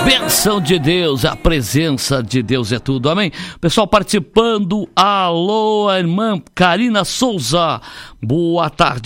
Bênção de Deus, a presença de Deus é tudo, amém? Pessoal participando, alô, a irmã Karina Souza, boa tarde.